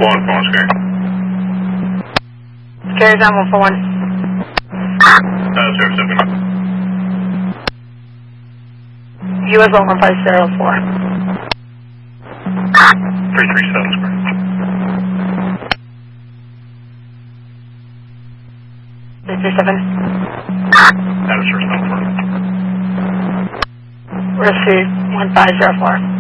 141, phone screen. Carries on 141. 07. US 11504. 337 square. Three 37. That is first number. Receive 1504.